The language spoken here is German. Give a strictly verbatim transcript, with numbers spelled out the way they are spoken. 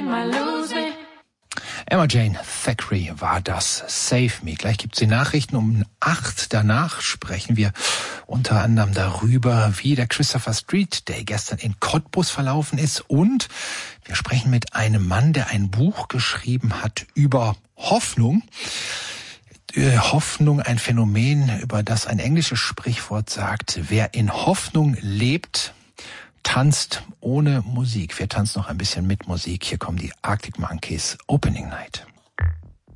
might lose me. Emma Jane Thackeray war das. Save Me. Gleich gibt's die Nachrichten um acht. Danach sprechen wir unter anderem darüber, wie der Christopher Street Day gestern in Cottbus verlaufen ist. Und wir sprechen mit einem Mann, der ein Buch geschrieben hat über Hoffnung. Hoffnung, ein Phänomen, über das ein englisches Sprichwort sagt, wer in Hoffnung lebt, tanzt ohne Musik. Wir tanzen noch ein bisschen mit Musik. Hier kommen die Arctic Monkeys, Opening Night.